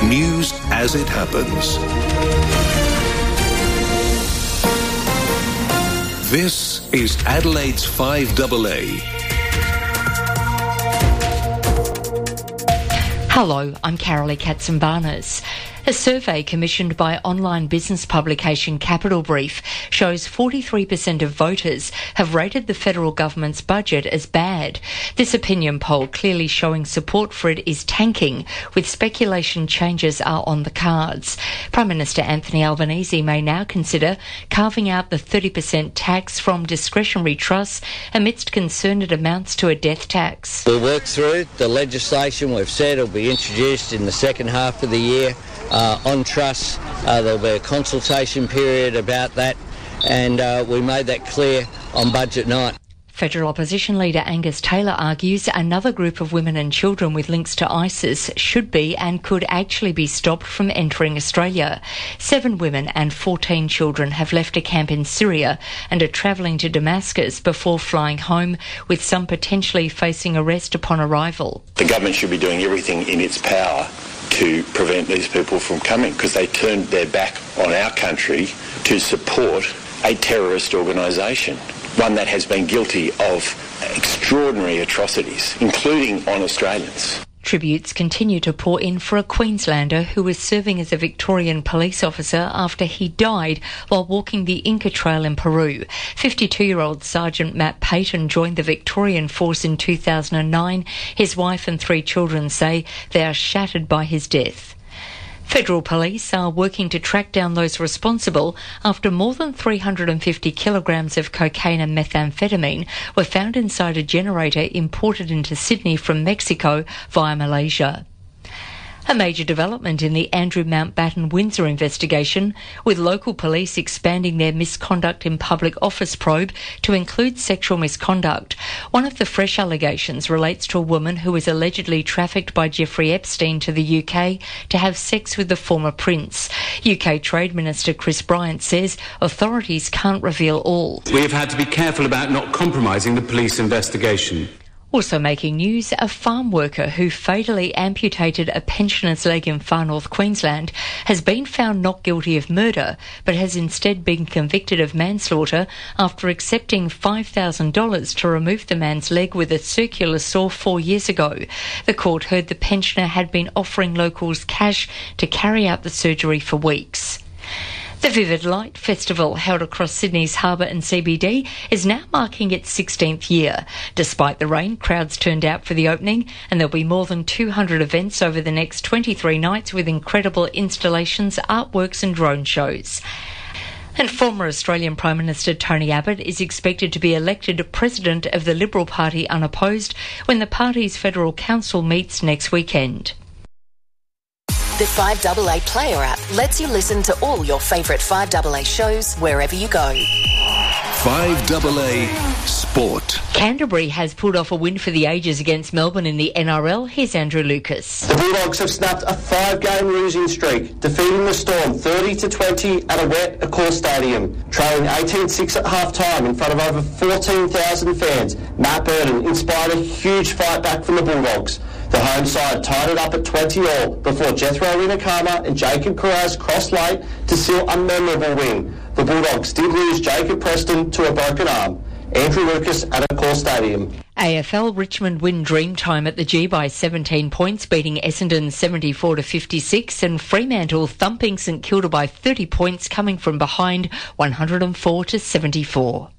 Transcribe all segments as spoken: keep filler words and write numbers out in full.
News as it happens. This is Adelaide's five A A. Hello, I'm Carolee Katsimbarnas. A survey commissioned by online business publication Capital Brief shows forty-three percent of voters have rated the federal government's budget as bad. This opinion poll clearly showing support for it is tanking, with speculation changes are on the cards. Prime Minister Anthony Albanese may now consider carving out the thirty percent tax from discretionary trusts amidst concern it amounts to a death tax. We'll work through the legislation. We've said it will be introduced in the second half of the year. Uh, on trusts, uh, there'll be a consultation period about that, and uh, we made that clear on budget night. Federal opposition leader Angus Taylor argues another group of women and children with links to ISIS should be and could actually be stopped from entering Australia. Seven women and fourteen children have left a camp in Syria and are travelling to Damascus before flying home, with some potentially facing arrest upon arrival. The government should be doing everything in its power to prevent these people from coming, because they turned their back on our country to support a terrorist organisation, one that has been guilty of extraordinary atrocities, including on Australians. Tributes continue to pour in for a Queenslander who was serving as a Victorian police officer after he died while walking the Inca Trail in Peru. fifty-two-year-old Sergeant Matt Payton joined the Victorian Force in two thousand nine. His wife and three children say they are shattered by his death. Federal police are working to track down those responsible after more than three hundred fifty kilograms of cocaine and methamphetamine were found inside a generator imported into Sydney from Mexico via Malaysia. A major development in the Andrew Mountbatten Windsor investigation, with local police expanding their misconduct in public office probe to include sexual misconduct. One of the fresh allegations relates to a woman who was allegedly trafficked by Jeffrey Epstein to the U K to have sex with the former prince. U K Trade Minister Chris Bryant says authorities can't reveal all. We have had to be careful about not compromising the police investigation. Also making news, a farm worker who fatally amputated a pensioner's leg in far north Queensland has been found not guilty of murder, but has instead been convicted of manslaughter after accepting five thousand dollars to remove the man's leg with a circular saw four years ago. The court heard the pensioner had been offering locals cash to carry out the surgery for weeks. The Vivid Light Festival, held across Sydney's Harbour and C B D, is now marking its sixteenth year. Despite the rain, crowds turned out for the opening, and there'll be more than two hundred events over the next twenty-three nights with incredible installations, artworks and drone shows. And former Australian Prime Minister Tony Abbott is expected to be elected President of the Liberal Party unopposed when the party's Federal Council meets next weekend. The five A A Player app lets you listen to all your favourite five A A shows wherever you go. five A A Sport. Canterbury has pulled off a win for the ages against Melbourne in the N R L. Here's Andrew Lucas. The Bulldogs have snapped a five-game losing streak, defeating the Storm thirty to twenty at a wet Accor Stadium. Trailing eighteen six at half-time in front of over fourteen thousand fans, Matt Burton inspired a huge fight back from the Bulldogs. The home side tied it up at twenty all before Jethro Winakama and Jacob Carraz crossed late to seal a memorable win. The Bulldogs did lose Jacob Preston to a broken arm. Andrew Lucas at Accor Stadium. A F L Richmond win Dreamtime at the G by seventeen points, beating Essendon seventy-four to fifty-six, and Fremantle thumping St Kilda by thirty points, coming from behind one hundred four to seventy-four.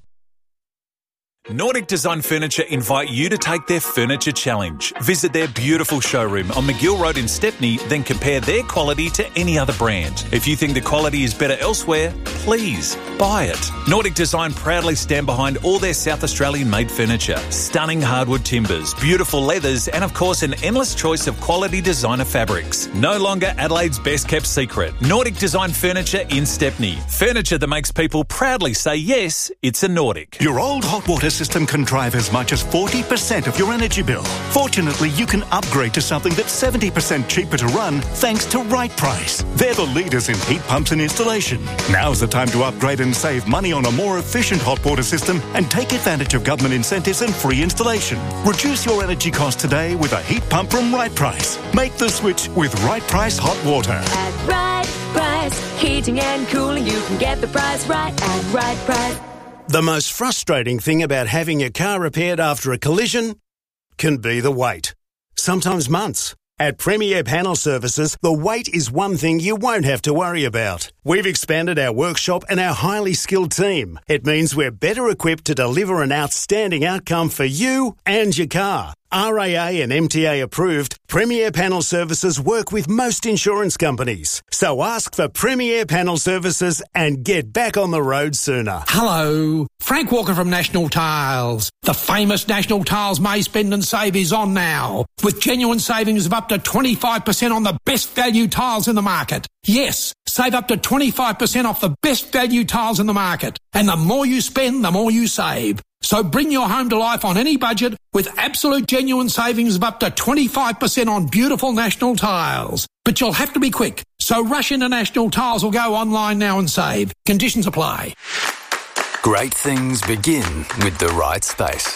Nordic Design Furniture invite you to take their Furniture Challenge. Visit their beautiful showroom on McGill Road in Stepney, then compare their quality to any other brand. If you think the quality is better elsewhere, please buy it. Nordic Design proudly stand behind all their South Australian-made furniture. Stunning hardwood timbers, beautiful leathers, and of course an endless choice of quality designer fabrics. No longer Adelaide's best-kept secret. Nordic Design Furniture in Stepney. Furniture that makes people proudly say yes, it's a Nordic. Your old hot water system can drive as much as forty percent of your energy bill. Fortunately, you can upgrade to something that's seventy percent cheaper to run thanks to Right Price. They're the leaders in heat pumps and installation. Now's the time to upgrade and save money on a more efficient hot water system and take advantage of government incentives and free installation. Reduce your energy costs today with a heat pump from Right Price. Make the switch with Right Price Hot Water. At Right Price, heating and cooling, you can get the price right at Right Price. The most frustrating thing about having your car repaired after a collision can be the wait. Sometimes months. At Premier Panel Services, the wait is one thing you won't have to worry about. We've expanded our workshop and our highly skilled team. It means we're better equipped to deliver an outstanding outcome for you and your car. R A A and M T A approved, Premier Panel Services work with most insurance companies. So ask for Premier Panel Services and get back on the road sooner. Hello, Frank Walker from National Tiles. The famous National Tiles May Spend and Save is on now, with genuine savings of up to twenty-five percent on the best value tiles in the market. Yes, save up to twenty-five percent off the best value tiles in the market. And the more you spend, the more you save. So bring your home to life on any budget with absolute genuine savings of up to twenty-five percent on beautiful National Tiles. But you'll have to be quick. So rush into National Tiles or go online now and save. Conditions apply. Great things begin with the right space.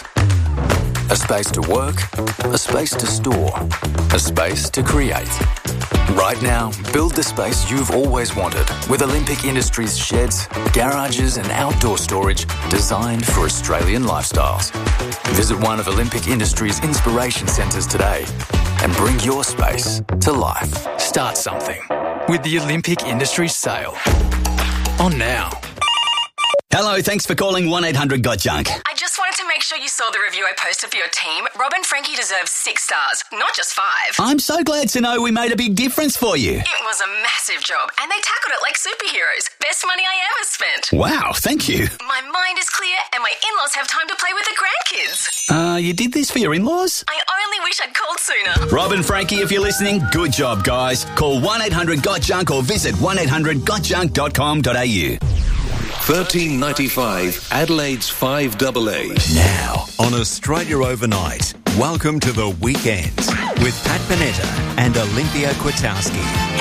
A space to work, a space to store, a space to create. Right now, build the space you've always wanted with Olympic Industries sheds, garages and outdoor storage designed for Australian lifestyles. Visit one of Olympic Industries' inspiration centres today and bring your space to life. Start something with the Olympic Industries sale. On now. Hello, thanks for calling one eight hundred got junk. I just wanted to make sure you saw the review I posted for your team. Rob and Frankie deserve six stars, not just five. I'm so glad to know we made a big difference for you. It was a massive job, and they tackled it like superheroes. Best money I ever spent. Wow, thank you. My mind is clear, and my in-laws have time to play with the grandkids. Uh, you did this for your in-laws? I only wish I'd called sooner. Rob and Frankie, if you're listening, good job, guys. Call one eight hundred got junk or visit one eight hundred got junk dot com dot a u. thirteen ninety-five Adelaide's five A A. Now on Australia Overnight, welcome to the weekend with Pat Panetta and Olympia Kwiatkowski.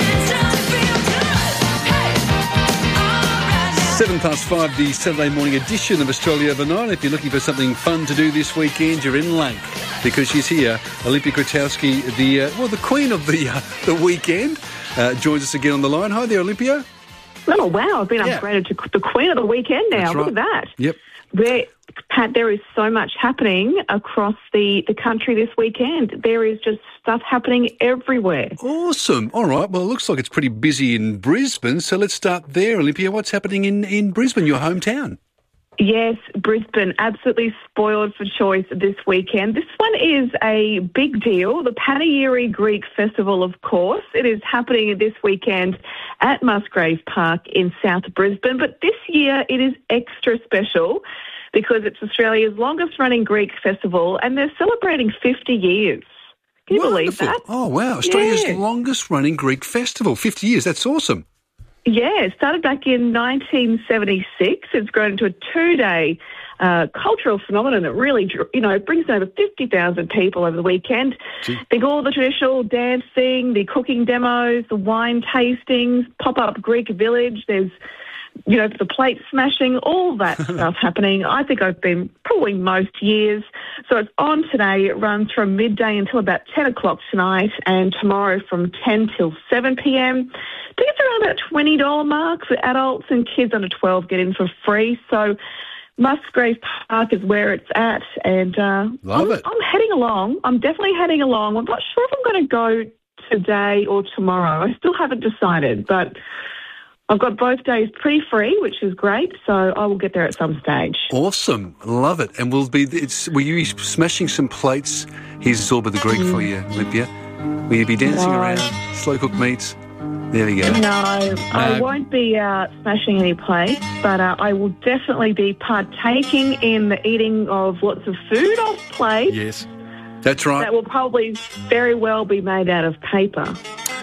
Seven past five, the Saturday morning edition of Australia Overnight. If you're looking for something fun to do this weekend, you're in luck because she's here. Olympia Kwiatkowski, the uh, well, the queen of the uh, the weekend, uh, joins us again on the line. Hi there, Olympia. Oh, wow, I've been yeah. upgraded to the Queen of the Weekend now. That's right. Look at that. Yep. There, Pat, there is so much happening across the, the country this weekend. There is just stuff happening everywhere. Awesome. All right. Well, it looks like it's pretty busy in Brisbane. So let's start there, Olympia. What's happening in, in Brisbane, your hometown? Yes, Brisbane, absolutely spoiled for choice this weekend. This one is a big deal. The Panegyri Greek Festival, of course. It is happening this weekend at Musgrave Park in South Brisbane. But this year it is extra special because it's Australia's longest running Greek festival and they're celebrating fifty years. Can you Wonderful. believe that? Oh, wow. Australia's yeah. longest running Greek festival. fifty years. That's awesome. Yeah, it started back in nineteen seventy-six. It's grown into a two-day uh, cultural phenomenon that really, you know, brings over fifty thousand people over the weekend. Gee. Think all the traditional dancing, the cooking demos, the wine tastings, pop-up Greek village. There's, you know, the plate smashing, all that stuff happening. I think I've been probably most years. So it's on today. It runs from midday until about ten o'clock tonight and tomorrow from ten till seven p.m. I think it's around about twenty dollars mark for adults, and kids under twelve get in for free. So Musgrave Park is where it's at. And uh, Love I'm, it. I'm heading along. I'm definitely heading along. I'm not sure if I'm going to go today or tomorrow. I still haven't decided, but I've got both days pretty free, which is great, so I will get there at some stage. Awesome. Love it. And we'll be, it's, will you be smashing some plates? Here's all but the Greek mm. for you, Olympia. Will you be dancing no. around slow-cooked meats? There we go. No, no. I won't be uh, smashing any plates, but uh, I will definitely be partaking in the eating of lots of food off plates. Yes, that's right. That will probably very well be made out of paper.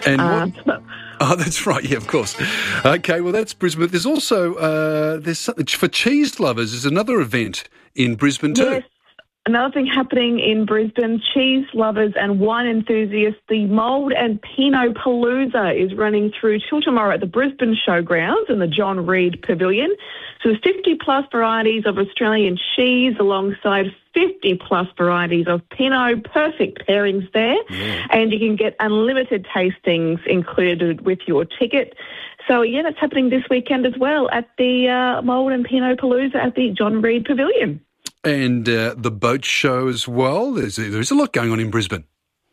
And Um, what? Oh, that's right. Yeah, of course. Okay, well, that's Brisbane. There's also uh, there's something for cheese lovers. There's another event in Brisbane too. Yes. Another thing happening in Brisbane, cheese lovers and wine enthusiasts, the Mould and Pinot Palooza is running through till tomorrow at the Brisbane Showgrounds in the John Reid Pavilion. So there's fifty plus varieties of Australian cheese alongside fifty plus varieties of Pinot, perfect pairings there. Yeah. And you can get unlimited tastings included with your ticket. So, yeah, that's happening this weekend as well at the uh, Mould and Pinot Palooza at the John Reid Pavilion. And uh, the boat show as well. There's, there's a lot going on in Brisbane.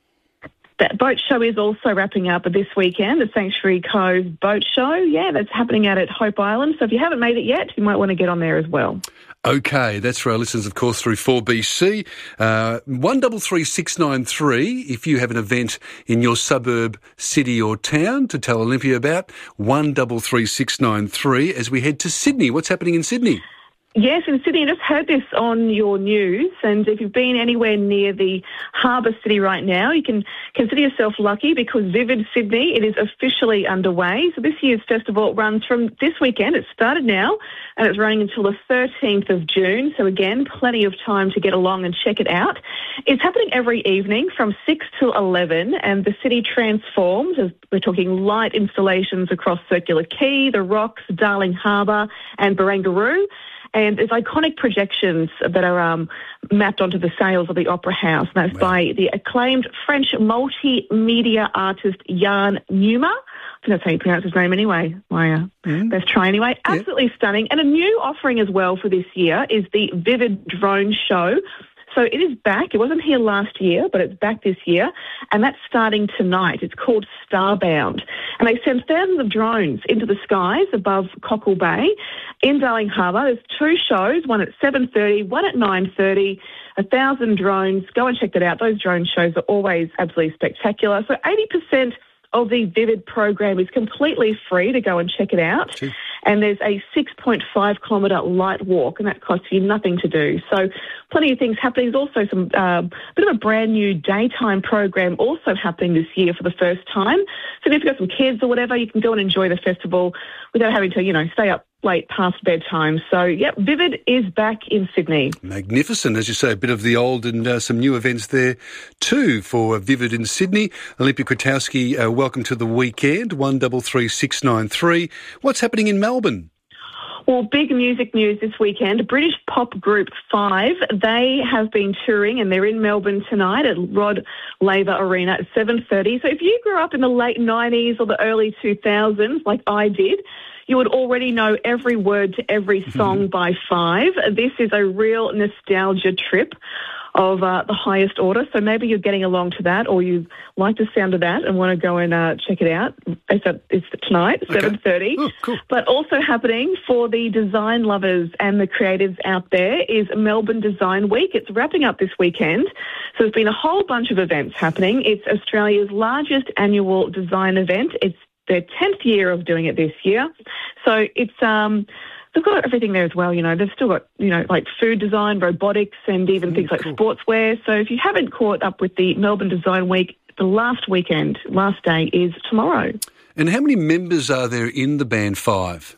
That boat show is also wrapping up this weekend, the Sanctuary Cove Boat Show. Yeah, that's happening out at Hope Island. So if you haven't made it yet, you might want to get on there as well. Okay, that's for our listeners, of course, through four B C. Uh, one double three six nine three, if you have an event in your suburb, city or town to tell Olympia about, one double three six nine three as we head to Sydney. What's happening in Sydney? Yes, in Sydney, I just heard this on your news, and if you've been anywhere near the harbour city right now, you can consider yourself lucky because Vivid Sydney, it is officially underway. So this year's festival runs from this weekend. It started now, and it's running until the thirteenth of June. So again, plenty of time to get along and check it out. It's happening every evening from six to eleven, and the city transforms, as we're talking light installations across Circular Quay, the Rocks, Darling Harbour, and Barangaroo. And there's iconic projections that are um, mapped onto the sails of the Opera House. And that's wow. by the acclaimed French multimedia artist Jan Numa. I think that's how you pronounce his name anyway. My uh, mm. best try anyway. Absolutely yeah. stunning. And a new offering as well for this year is the Vivid Drone Show. So it is back. It wasn't here last year, but it's back this year, and that's starting tonight. It's called Starbound, and they send thousands of drones into the skies above Cockle Bay in Darling Harbour. There's two shows, one at seven thirty, one at nine thirty, a thousand drones. Go and check that out. Those drone shows are always absolutely spectacular. So eighty percent of the Vivid program is completely free to go and check it out. Jeez. And there's a six point five kilometre light walk, and that costs you nothing to do. So plenty of things happening. There's also some uh, bit of a brand new daytime program also happening this year for the first time. So if you've got some kids or whatever, you can go and enjoy the festival without having to, you know, stay up late past bedtime. So, yep, Vivid is back in Sydney. Magnificent. As you say, a bit of the old and uh, some new events there too for Vivid in Sydney. Olympia Kwiatkowski, uh, welcome to the weekend, one double three six nine three. What's happening in Melbourne? Well, big music news this weekend. British pop group Five, they have been touring and they're in Melbourne tonight at Rod Laver Arena at seven thirty. So if you grew up in the late nineties or the early two thousands, like I did, you would already know every word to every song by Five. This is a real nostalgia trip of uh, the highest order. So maybe you're getting along to that, or you like the sound of that and want to go and uh, check it out. It's, uh, it's tonight, okay. seven thirty. Oh, cool. But also happening for the design lovers and the creatives out there is Melbourne Design Week. It's wrapping up this weekend. So there's been a whole bunch of events happening. It's Australia's largest annual design event. It's their tenth year of doing it this year. So it's um, they've got everything there as well. You know, they've still got, you know, like food design, robotics, and even mm, things like cool. sportswear. So if you haven't caught up with the Melbourne Design Week, the last weekend, last day is tomorrow. And how many members are there in the band Five?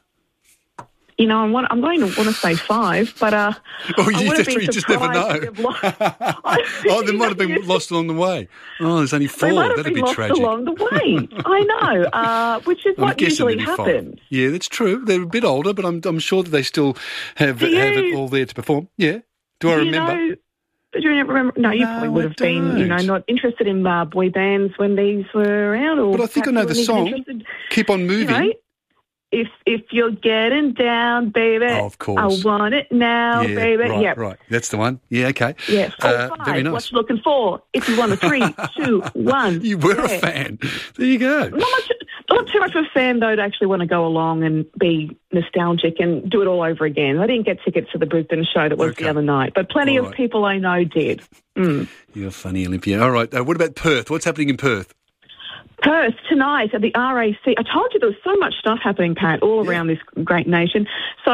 You know, I'm, I'm going to want to say five, but uh, oh, you, I want to be you just never know. Oh, they might have been lost along the way. Oh, there's only four. They might have That'd been be lost tragic. along the way. I know, uh, which is I'm what usually Five. happens. Yeah, that's true. They're a bit older, but I'm I'm sure that they still have Do have you, it all there to perform. Yeah. Do I do remember? You know, do you remember? No, you no, probably would have I been, you know, not interested in uh, boy bands when these were around. Or but I think I know the song. Keep on moving. You know, If if you're getting down, baby, oh, of course. I want it now, yeah, baby. Right, yep. right. That's the one. Yeah, okay. Yeah, four, uh, five. Very nice. What you looking for? If you want a three, two, one. You were yeah. a fan. There you go. Not much, not too much of a fan though to actually want to go along and be nostalgic and do it all over again. I didn't get tickets to the Brisbane show that was okay. the other night, but plenty all of right. people I know did. Mm. You're funny, Olympia. All right. Uh, what about Perth? What's happening in Perth? Perth tonight at the R A C. I told you there was so much stuff happening, Pat, all around yeah. this great nation. So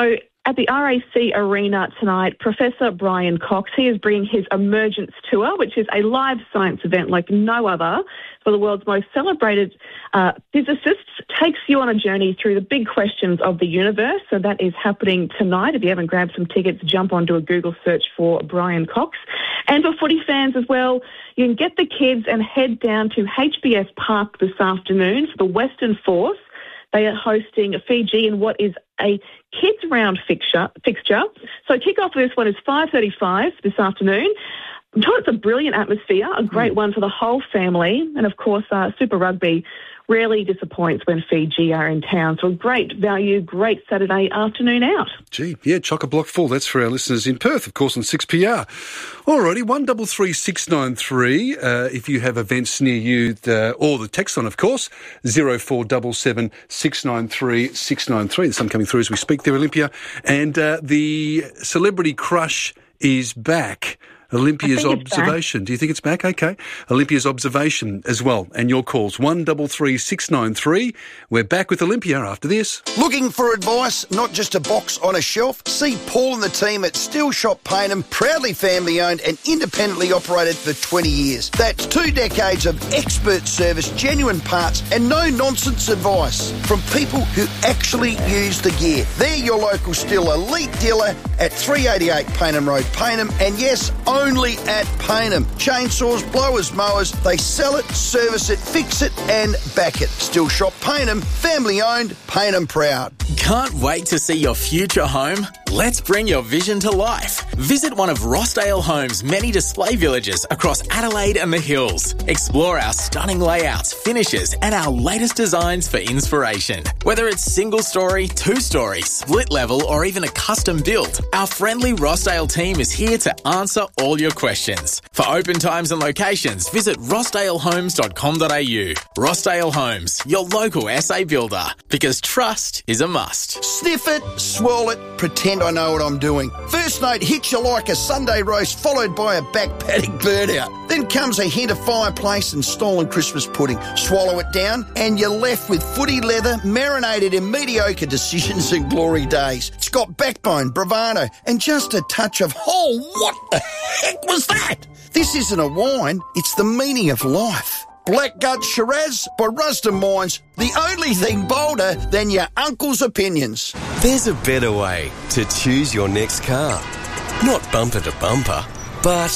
at the R A C Arena tonight, Professor Brian Cox, he is bringing his Emergence Tour, which is a live science event like no other for the world's most celebrated uh, physicists, takes you on a journey through the big questions of the universe. So that is happening tonight. If you haven't grabbed some tickets, jump onto a Google search for Brian Cox. And for footy fans as well, you can get the kids and head down to H B S Park this afternoon for the Western Force. They are hosting Fiji in what is a kids round fixture. fixture. So kick-off for this one is five thirty-five this afternoon. I'm told it's a brilliant atmosphere, a great one for the whole family. And, of course, uh, Super Rugby rarely disappoints when Fiji are in town. So a great value, great Saturday afternoon out. Gee, yeah, chock-a-block full. That's for our listeners in Perth, of course, on six P R. All righty, one double three six nine three. Uh, if you have events near you, the, or the text on, of course, zero four seven seven six nine three six nine three. There's some coming through as we speak there, Olympia. And uh, the Celebrity Crush is back. Olympia's observation. Do you think it's back? Okay. Olympia's observation as well. And your calls, one double three six nine three. We're back with Olympia after this. Looking for advice, not just a box on a shelf? See Paul and the team at Still Shop Payneham, proudly family owned and independently operated for twenty years. That's two decades of expert service, genuine parts and no nonsense advice from people who actually use the gear. They're your local Still elite dealer at three eighty-eight Payneham Road, Payneham, and yes, only at Payneham. Chainsaws, blowers, mowers, they sell it, service it, fix it and back it. Still Shop Payneham, family owned, Payneham proud. Can't wait to see your future home? Let's bring your vision to life. Visit one of Rossdale Homes' many display villages across Adelaide and the Hills. Explore our stunning layouts, finishes and our latest designs for inspiration. Whether it's single story, two story, split level or even a custom build, our friendly Rossdale team is here to answer all your questions. For open times and locations, visit rossdale homes dot com dot a u. Rossdale Homes, your local S A builder, because trust is a must. Sniff it, swirl it, pretend I know what I'm doing. First note hits you like a Sunday roast followed by a back paddock burnout. Then comes a hint of fireplace and stolen Christmas pudding. Swallow it down and you're left with footy leather marinated in mediocre decisions and glory days. It's got backbone, bravado and just a touch of, oh, what the heck was that? This isn't a wine, it's the meaning of life. Blackgut Shiraz by Rusden Wines, the only thing bolder than your uncle's opinions. There's a better way to choose your next car. Not bumper to bumper, but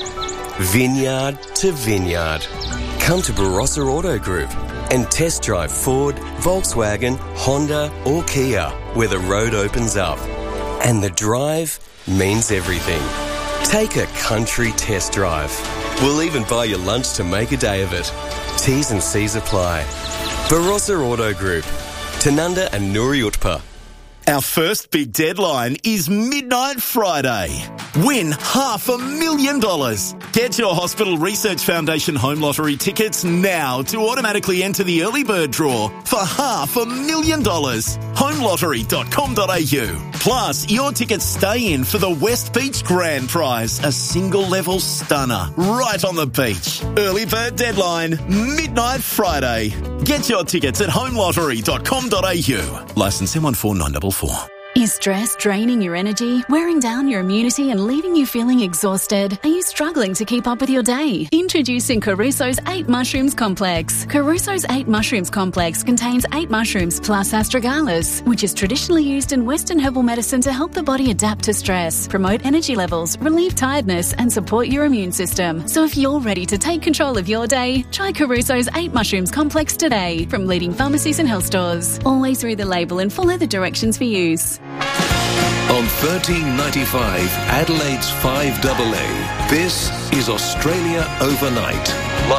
vineyard to vineyard. Come to Barossa Auto Group and test drive Ford, Volkswagen, Honda or Kia, where the road opens up. And the drive means everything. Take a country test drive. We'll even buy you lunch to make a day of it. T's and C's apply. Barossa Auto Group. Tanunda and Nuri Utpa. Our first big deadline is Midnight Friday. Win half a million dollars. Get your Hospital Research Foundation Home Lottery tickets now to automatically enter the early bird draw for half a million dollars. home lottery dot com dot a u. Plus, your tickets stay in for the West Beach Grand Prize, a single-level stunner right on the beach. Early bird deadline, Midnight Friday. Get your tickets at home lottery dot com dot a u. Licence M one four nine four four. Is stress draining your energy, wearing down your immunity and leaving you feeling exhausted? Are you struggling to keep up with your day? Introducing Caruso's eight Mushrooms Complex. Caruso's eight Mushrooms Complex contains eight mushrooms plus astragalus, which is traditionally used in Western herbal medicine to help the body adapt to stress, promote energy levels, relieve tiredness and support your immune system. So if you're ready to take control of your day, try Caruso's eight Mushrooms Complex today from leading pharmacies and health stores. Always read the label and follow the directions for use. On thirteen ninety-five, Adelaide's five A A, this is Australia Overnight,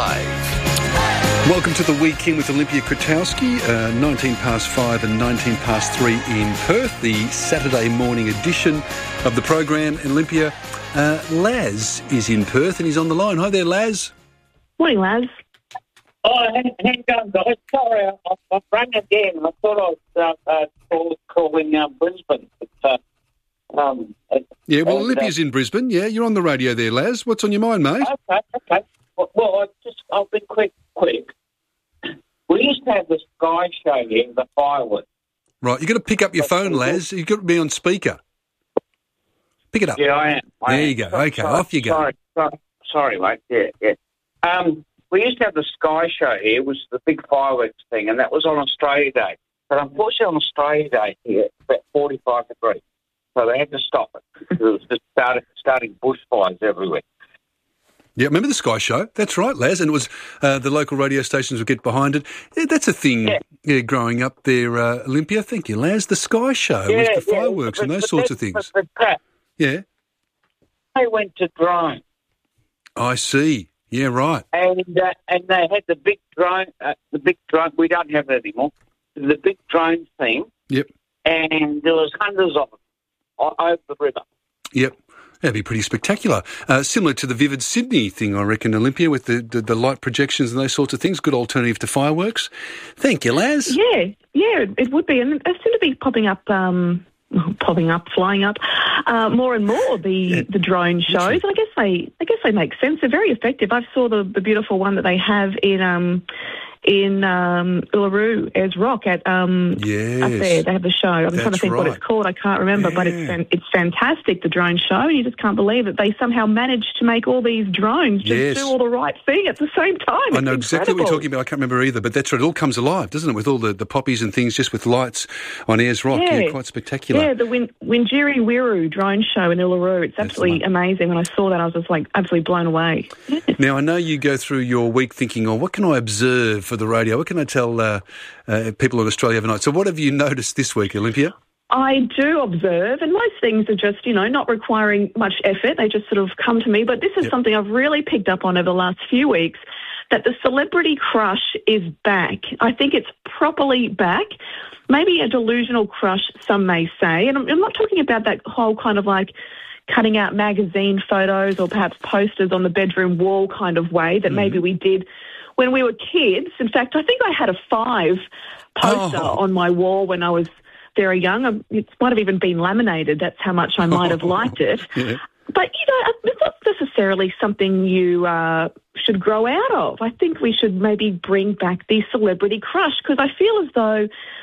live. Welcome to the weekend with Olympia Kratowski, uh, nineteen past five and nineteen past three in Perth, the Saturday morning edition of the program. And Olympia, uh, Laz is in Perth and he's on the line. Hi there, Laz. Morning, Laz. Oh, hang, hang on, guys. Sorry, I, I rang again. I thought I was uh, uh, call, calling uh, Brisbane. But, uh, um, yeah, well, and, Olympia's uh, in Brisbane. Yeah, you're on the radio there, Laz. What's on your mind, mate? Okay, okay. Well, well I just, I'll be quick, quick. We used to have the Sky Show here, the fireworks. Right, you've got to pick up your phone, Laz. You've got to be on speaker. Pick it up. Yeah, I am. I there am. you go. Sorry, Okay, sorry, off you go. Sorry, sorry, sorry, mate. Yeah, yeah. Um, we used to have the Sky Show here, it was the big fireworks thing, and that was on Australia Day. But unfortunately on Australia Day here, it's about forty-five degrees. So they had to stop it. It was just started, starting bushfires everywhere. Yeah, remember the Sky Show? That's right, Laz. And it was uh, the local radio stations would get behind it. Yeah, that's a thing yeah. Yeah, growing up there, uh, Olympia. Thank you, Laz. The Sky Show yeah, was the yeah, fireworks but, and those but sorts that, of things. But, but Pat, yeah. They went to drone. I see. Yeah, right. And uh, and they had the big drone, uh, the big drone, we don't have that anymore, the big drone thing. Yep. And there was hundreds of them over the river. Yep. That'd be pretty spectacular. Uh, similar to the Vivid Sydney thing, I reckon, Olympia, with the, the, the light projections and those sorts of things. Good alternative to fireworks. Thank you, Laz. Yeah, yeah, it would be. And they seem to be popping up, um, popping up, flying up, uh, more and more, the, yeah. the drone shows. And I guess they I guess they make sense. They're very effective. I saw the, the beautiful one that they have in... Um, in um, Uluru, Ayers Rock, at um, yes. up there. They have the show. I'm That's trying to think right. what it's called. I can't remember, yeah. but it's fan- it's fantastic, the drone show. You just can't believe it. They somehow managed to make all these drones just yes. do all the right thing at the same time. I know it's exactly what incredible. you're talking about. I can't remember either, but that's right. It all comes alive, doesn't it, with all the, the poppies and things, just with lights on Ayers Rock. Yeah, yeah quite spectacular. Yeah, the Win- Windjiri Wiru drone show in Uluru. It's absolutely amazing. When I saw that, I was just like absolutely blown away. Now, I know you go through your week thinking, oh, what can I observe for the radio? What can I tell uh, uh, people on Australia Overnight? So what have you noticed this week, Olympia? I do observe, and most things are just, you know, not requiring much effort. They just sort of come to me. But this is yep. something I've really picked up on over the last few weeks, that the celebrity crush is back. I think it's properly back. Maybe a delusional crush, some may say. And I'm, I'm not talking about that whole kind of like cutting out magazine photos or perhaps posters on the bedroom wall kind of way that mm-hmm. maybe we did when we were kids. In fact, I think I had a five poster oh. on my wall when I was very young. It might have even been laminated. That's how much I might have liked it. yeah. But, you know, it's not necessarily something you uh, should grow out of. I think we should maybe bring back the celebrity crush, because I feel as though,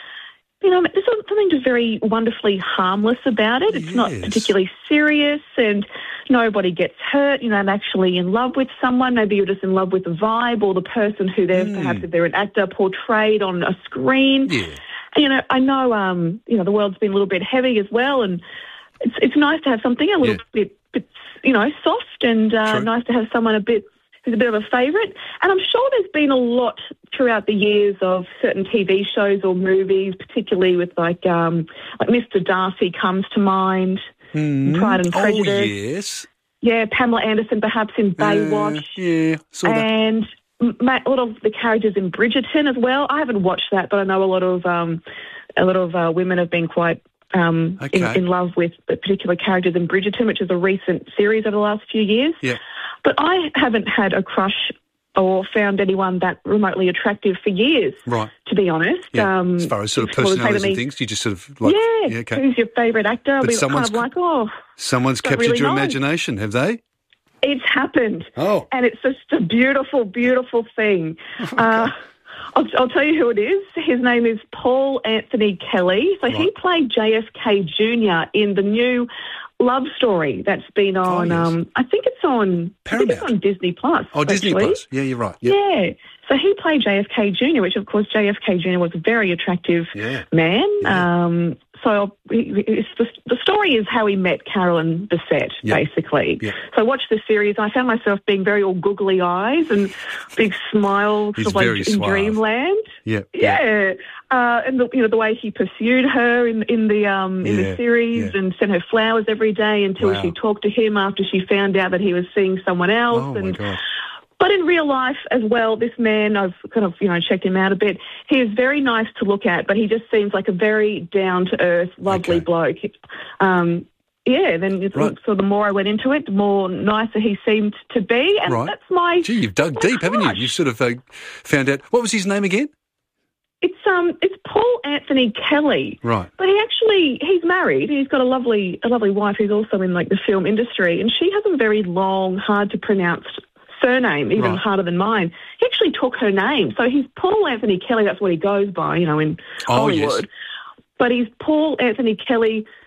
you know, there's something just very wonderfully harmless about it. It's yes. not particularly serious, and nobody gets hurt. You know, I'm actually in love with someone. Maybe you're just in love with the vibe or the person who they're, mm. perhaps if they're an actor, portrayed on a screen. Yeah. You know, I know, um, you know, the world's been a little bit heavy as well, and it's it's nice to have something a little yeah. bit, bit, you know, soft, and uh, nice to have someone a bit who's a bit of a favourite. And I'm sure there's been a lot throughout the years of certain T V shows or movies, particularly with like um, like Mister Darcy comes to mind, mm. Pride and Prejudice. Oh, yes. Yeah, Pamela Anderson perhaps in Baywatch. Uh, yeah, saw that. And a lot of the characters in Bridgerton as well. I haven't watched that, but I know a lot of um, a lot of uh, women have been quite um, okay. in, in love with particular characters in Bridgerton, which is a recent series over the last few years. Yeah. But I haven't had a crush or found anyone that remotely attractive for years, right? To be honest. Yeah. Um, as far as sort of personalities and things, you just sort of like... Yeah, yeah okay. Who's your favourite actor? But We're someone's, kind of like, oh... Someone's captured really your know. imagination, have they? It's happened. Oh. And it's just a beautiful, beautiful thing. Okay. Uh, I'll, I'll tell you who it is. His name is Paul Anthony Kelly. So right. he played J F K Junior in the new Love Story that's been on, oh, yes. um, I think it's on, Paramount. I think it's on Disney Plus. Oh, Disney actually. Plus. Yeah, you're right. Yep. Yeah. So he played J F K Junior, which of course J F K Junior was a very attractive yeah. man. Yeah. Um, so it's the, the story is how he met Carolyn Bessette, yep. basically. Yep. So I watched the series. I found myself being very all googly eyes and big smile, He's sort of like very in suave. dreamland. Yeah, yeah. Uh, and the, you know the way he pursued her in in the um in yeah. the series yeah. and sent her flowers every day until wow. she talked to him after she found out that he was seeing someone else. Oh, and my God. But in real life as well, this man, I've kind of, you know, checked him out a bit. He is very nice to look at, but he just seems like a very down-to-earth, lovely okay. bloke. Um, yeah, then right. so the more I went into it, the more nicer he seemed to be. And right. that's my... Gee, you've dug deep, crush. haven't you? You've sort of uh, found out... What was his name again? It's um, it's Paul Anthony Kelly. Right. But he actually, he's married. He's got a lovely, a lovely wife who's also in, like, the film industry, and she has a very long, hard-to-pronounce surname, even right. harder than mine. He actually took her name. So he's Paul Anthony Kelly. That's what he goes by, you know, in oh, Hollywood. Yes. But he's Paul Anthony Kelly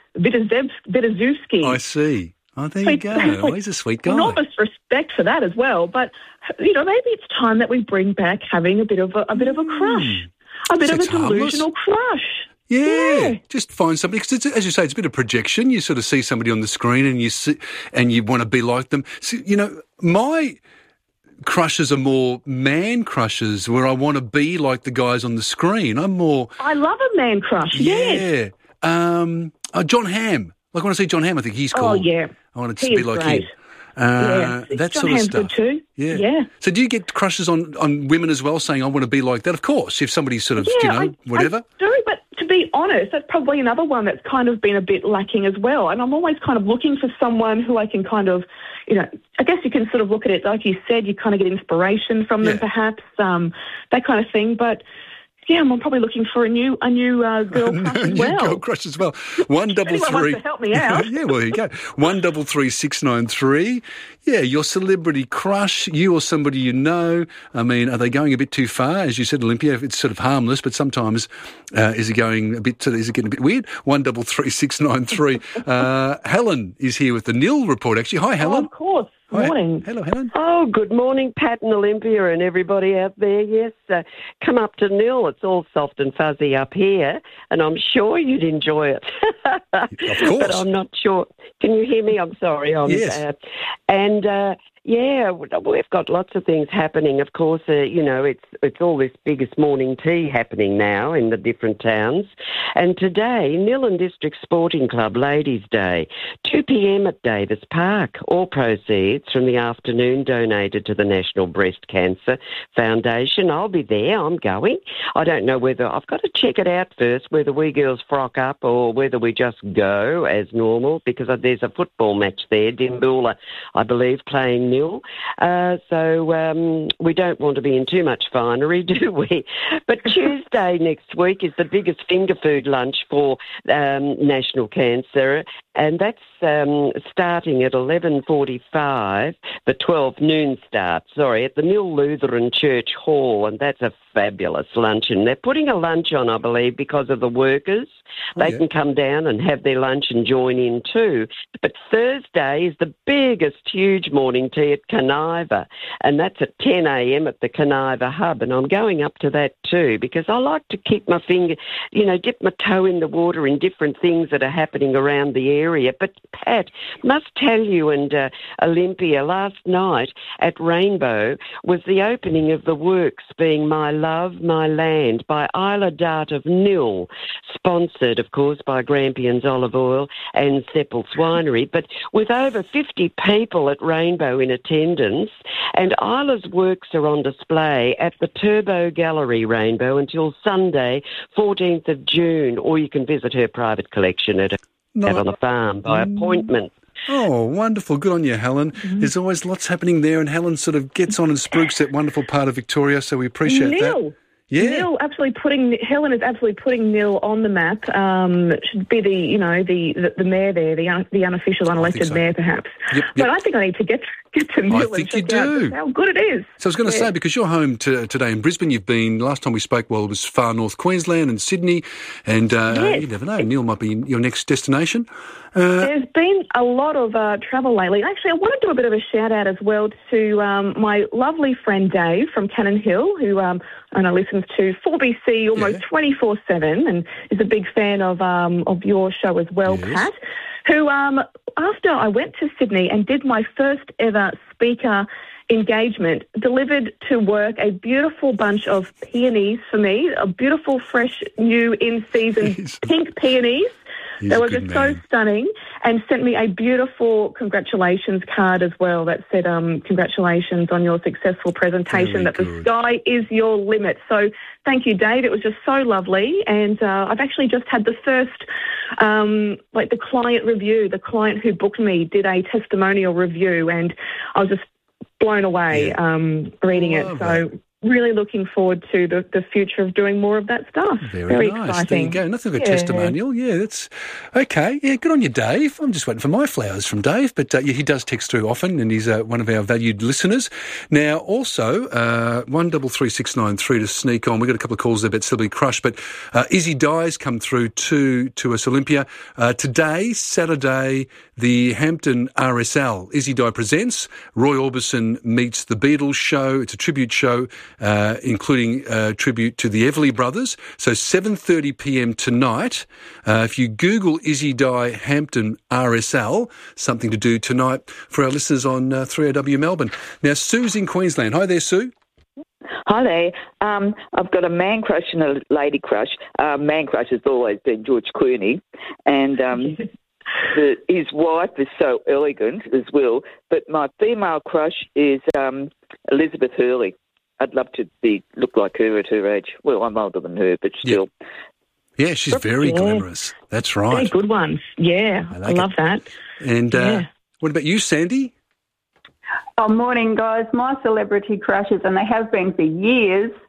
Vitazev- Vitazewski. I see. Oh, there So you it's go. like Oh, he's a sweet guy. Enormous respect for that as well. But, you know, maybe it's time that we bring back having a bit of a, a bit of a crush. A bit So of a it's harmless. delusional crush. Yeah, Yeah. just find somebody. Because as you say, it's a bit of projection. You sort of see somebody on the screen, and you see, and you want to be like them. So, you know, my crushes are more man crushes, where I want to be like the guys on the screen. I'm more. I love a man crush, yes. Yeah. Um, uh, John Hamm. Like when I see John Hamm, I think he's cool. Oh, yeah. I want to He be is like great. him. Uh, Yeah. that John sort of Hamm's stuff. good too. Yeah. Yeah. So do you get crushes on, on women as well, saying I want to be like that? Of course, if somebody's sort of, Yeah, you know, I- whatever. I do, but to be honest, that's probably another one that's kind of been a bit lacking as well. And I'm always kind of looking for someone who I can kind of, you know, I guess you can sort of look at it, like you said, you kind of get inspiration from them Yeah. perhaps, um, that kind of thing. But yeah, I'm probably looking for a new a new uh, girl crush as You well. girl crush as well. One double Anyone three. wants to help me out. Yeah, well, there you go. One double three six nine three. Yeah, your celebrity crush, you or somebody you know. I mean, are they going a bit too far? As you said, Olympia, it's sort of harmless, but sometimes uh, is it going a bit? Is it getting a bit weird? One double three six nine three. uh, Helen is here with the Nil report. Actually, hi, Helen. Oh, of course. Hi. Morning. Hello, Helen. Oh, good morning, Pat and Olympia and everybody out there. Yes, uh, come up to Nil. It's all soft and fuzzy up here, and I'm sure you'd enjoy it. Of course. But I'm not sure. Can you hear me? I'm sorry. I'm, Yes. Uh, and, uh, yeah, we've got lots of things happening. Of course, uh, you know, it's it's all this biggest morning tea happening now in the different towns. And today, Nil District Sporting Club Ladies' Day, two p.m. at Davis Park. All proceeds from the afternoon donated to the National Breast Cancer Foundation. I'll be there. I'm going. I don't know whether I've got to check it out first, whether we girls frock up or whether we just go as normal, because there's a football match there, Dimboola, I believe, playing Nil. Uh, so um, we don't want to be in too much finery, do we? But Tuesday next week is the biggest finger food lunch for um, National Cancer, and that's um, starting at eleven forty-five, the twelve noon start, sorry, at the Nil Lutheran Church Hall, and that's a fabulous luncheon. They're putting a lunch on, I believe, because of the workers. Oh, They yeah. can come down and have their lunch and join in too. But Thursday is the biggest, huge morning tea at Conniva, and that's at ten a.m. at the Conniva Hub, and I'm going up to that too because I like to keep my finger, you know, dip my toe in the water in different things that are happening around the area. But, Pat, must tell you and uh, Olympia, last night at Rainbow was the opening of the works being My Love, My Land by Isla Dart of Nil, sponsored, of course, by Grampians Olive Oil and Seppel's Winery, but with over fifty people at Rainbow in attendance, and Isla's works are on display at the Turbo Gallery Rainbow until Sunday, fourteenth of June, or you can visit her private collection at out on the farm by appointment. Oh, wonderful. Good on you, Helen. Mm-hmm. There's always lots happening there, and Helen sort of gets on and spruiks that wonderful part of Victoria, so we appreciate Nil. that. Yeah. Nil absolutely putting Helen is absolutely putting Nil on the map. Um, should be the you know the the, the mayor there, the un, the unofficial unelected so. mayor perhaps. Yep, yep. But I think I need to get get to Nil I and think you check out do. just how good it is. So I was going to Yeah. say, because you're home to, today in Brisbane, you've been, last time we spoke, well, it was far north Queensland and Sydney, and uh, Yes. you never know, Neil might be your next destination. Uh, There's been a lot of uh, travel lately. Actually, I want to do a bit of a shout out as well to um, my lovely friend Dave from Cannon Hill, who um, I know listens to four B C almost twenty-four seven and is a big fan of um, of your show as well, Yes. Pat. Who, um, after I went to Sydney and did my first ever speaker engagement, delivered to work a beautiful bunch of peonies for me, a beautiful, fresh, new, in-season pink peonies. He's They a were good just man. so stunning, and sent me a beautiful congratulations card as well that said, um, congratulations on your successful presentation, Very that the good. sky is your limit. So thank you, Dave. It was just so lovely. And uh, I've actually just had the first, um, like the client review, the client who booked me did a testimonial review, and I was just blown away um, reading Love it. So really looking forward to the, the future of doing more of that stuff. Very, Very nice. exciting. There you go. Nothing but Yeah. testimonial. Yeah, that's okay. Yeah, good on you, Dave. I'm just waiting for my flowers from Dave, but uh, yeah, he does text through often, and he's uh, one of our valued listeners. Now, also uh, one double three six nine three to sneak on. We've got a couple of calls there about Celebrity Crush, but uh, Izzy Dye's come through to to us, Olympia. Uh, today, Saturday, the Hampton R S L. Izzy Dye presents. Roy Orbison meets the Beatles show. It's a tribute show, uh, including uh, tribute to the Everly Brothers. So seven thirty p m tonight. Uh, if you Google Izzy Dye Hampton R S L, something to do tonight for our listeners on uh, three O W Melbourne. Now, Sue's in Queensland. Hi there, Sue. Hi there. Um, I've got a man crush and a lady crush. Uh, man crush has always been George Clooney, and um, the, his wife is so elegant as well. But my female crush is um, Elizabeth Hurley. I'd love to be look like her at her age. Well, I'm older than her, but still. Yeah, she's very Yeah. glamorous. That's right. Very good one. Yeah, I, like love it. that. And uh, Yeah. what about you, Sandy? Oh, morning, guys. My celebrity crushes, and they have been for years,